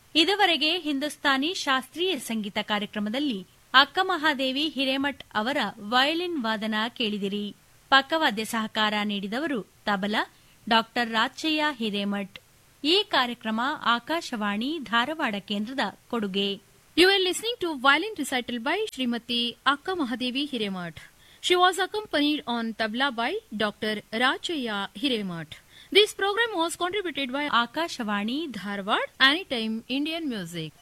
ಇದುವರೆಗೆ ಹಿಂದೂಸ್ತಾನಿ ಶಾಸ್ತ್ರೀಯ ಸಂಗೀತ ಕಾರ್ಯಕ್ರಮದಲ್ಲಿ ಅಕ್ಕಮಹಾದೇವಿ ಹಿರೇಮಠ್ ಅವರ ವಯಲಿನ್ ವಾದನ ಕೇಳಿದಿರಿ. ಪಕ್ಕವಾದ್ಯ ಸಹಕಾರ ನೀಡಿದವರು ತಬಲಾ ಡಾ ರಾಚಯ್ಯ ಹಿರೇಮಠ್. ಈ ಕಾರ್ಯಕ್ರಮ ಆಕಾಶವಾಣಿ ಧಾರವಾಡ ಕೇಂದ್ರದ ಕೊಡುಗೆ. You are listening to violin recital by Srimati Akka Mahadevi Hiremath. She was accompanied on tabla by Dr. Rachaya Hiremath. This program was contributed by Akashvani Dharwad, Anytime Indian Music.